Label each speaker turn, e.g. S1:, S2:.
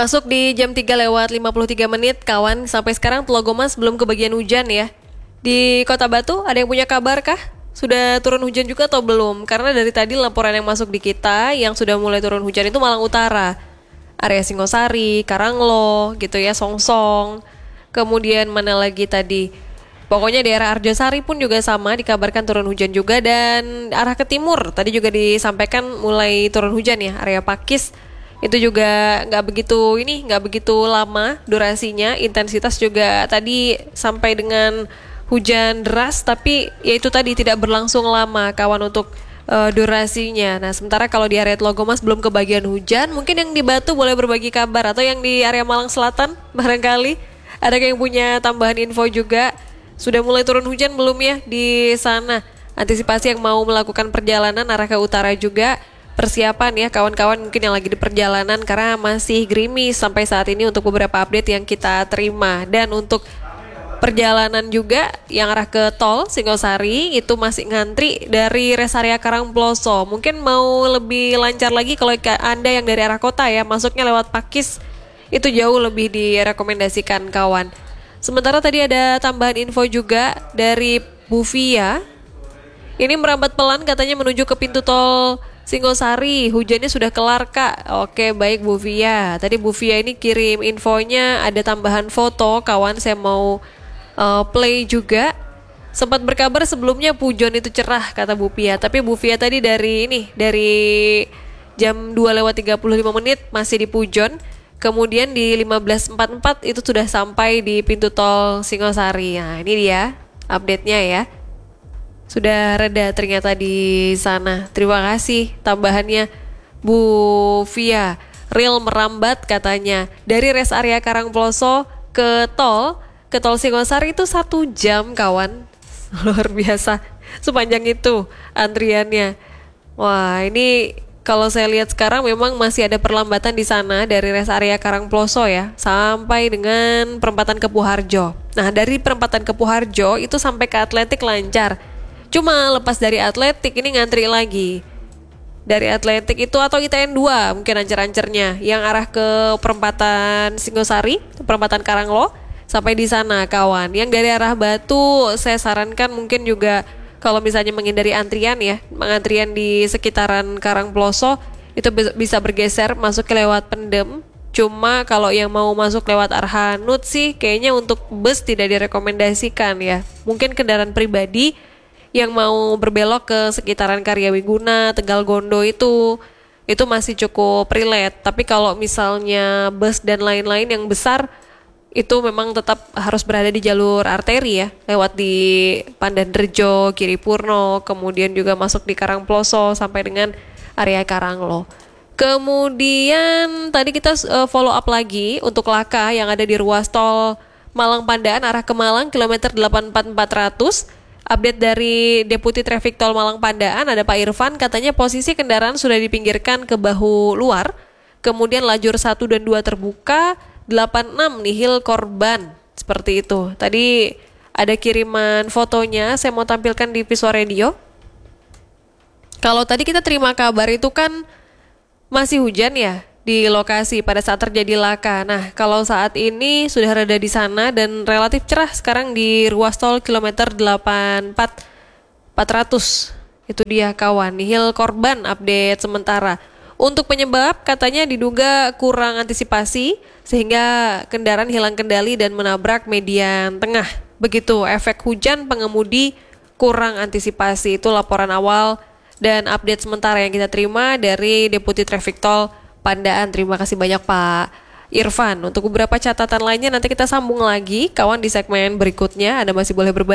S1: Masuk di jam 3 lewat 53 menit, kawan. Sampai sekarang Pulau Gomas belum kebagian hujan ya. Di Kota Batu, ada yang punya kabar kah? Sudah turun hujan juga atau belum? Karena dari tadi laporan yang masuk di kita, yang sudah mulai turun hujan itu Malang Utara. Area Singosari, Karanglo, gitu ya, Songsong. Kemudian mana lagi tadi? Pokoknya daerah Arjosari pun juga sama, dikabarkan turun hujan juga. Dan arah ke timur, tadi juga disampaikan mulai turun hujan ya, area Pakis. Itu juga nggak begitu lama durasinya, intensitas juga tadi sampai dengan hujan deras, tapi ya itu tadi tidak berlangsung lama kawan untuk durasinya. Nah sementara kalau di area Pulau Gomas belum kebagian hujan, mungkin yang di Batu boleh berbagi kabar, atau yang di area Malang Selatan barangkali ada yang punya tambahan info juga. Sudah mulai turun hujan belum ya di sana? Antisipasi yang mau melakukan perjalanan arah ke utara juga persiapan ya kawan-kawan mungkin yang lagi di perjalanan, karena masih gerimis sampai saat ini untuk beberapa update yang kita terima. Dan untuk perjalanan juga yang arah ke tol Singosari itu masih ngantri dari rest area Karangploso. Mungkin mau lebih lancar lagi kalau Anda yang dari arah kota ya, masuknya lewat Pakis itu jauh lebih direkomendasikan kawan. Sementara tadi ada tambahan info juga dari Bu Via. Ini merambat pelan katanya menuju ke pintu tol Singosari, hujannya sudah kelar kak. Oke baik Bu Via. Tadi Bu Via ini kirim infonya, ada tambahan foto kawan, saya mau play juga. Sempat berkabar sebelumnya Pujon itu cerah kata Bu Via, tapi Bu Via tadi dari jam 2 lewat 35 menit masih di Pujon. Kemudian di 15.44 itu sudah sampai di pintu tol Singosari. Nah ini dia update-nya ya. Sudah reda ternyata di sana. Terima kasih tambahannya Bu Via. Real merambat katanya. Dari rest area Karangploso ke tol Singosari itu 1 jam kawan. Luar biasa. Sepanjang itu antriannya. Wah ini kalau saya lihat sekarang memang masih ada perlambatan di sana dari rest area Karangploso ya, sampai dengan perempatan Kepuharjo. Nah dari perempatan Kepuharjo itu sampai ke Atletik lancar. Cuma lepas dari Atletik ini ngantri lagi. Dari Atletik itu atau ITN 2 mungkin ancer-ancernya, yang arah ke perempatan Singosari, perempatan Karanglo, sampai di sana kawan. Yang dari arah Batu saya sarankan mungkin juga kalau misalnya menghindari antrian ya, mengantrian di sekitaran Karangploso itu bisa bergeser masuk ke lewat Pendem. Cuma kalau yang mau masuk lewat Arhanud sih kayaknya untuk bus tidak direkomendasikan ya. Mungkin kendaraan pribadi yang mau berbelok ke sekitaran Karyawiguna, Tegal Gondo itu masih cukup relate. Tapi kalau misalnya bus dan lain-lain yang besar itu memang tetap harus berada di jalur arteri ya, lewat di Pandanrejo, Kiripurno, kemudian juga masuk di Karangploso sampai dengan area Karanglo. Kemudian tadi kita follow up lagi untuk laka yang ada di ruas tol Malang Pandaan arah ke Malang kilometer 84400. Update dari Deputi Traffic Tol Malang Pandaan ada Pak Irfan, katanya posisi kendaraan sudah dipinggirkan ke bahu luar, kemudian lajur 1 dan 2 terbuka, 86 nihil korban, seperti itu. Tadi ada kiriman fotonya, saya mau tampilkan di Visual Radio. Kalau tadi kita terima kabar itu kan masih hujan ya di lokasi pada saat terjadi laka. Nah, kalau saat ini sudah reda di sana dan relatif cerah sekarang di ruas tol kilometer 84400. Itu dia kawan, nihil korban update sementara. Untuk penyebab katanya diduga kurang antisipasi sehingga kendaraan hilang kendali dan menabrak median tengah. Begitu efek hujan, pengemudi kurang antisipasi. Itu laporan awal dan update sementara yang kita terima dari Deputi Traffic Tol Pandaan. Terima kasih banyak Pak Irfan. Untuk beberapa catatan lainnya nanti kita sambung lagi kawan di segmen berikutnya. Anda masih boleh berbagi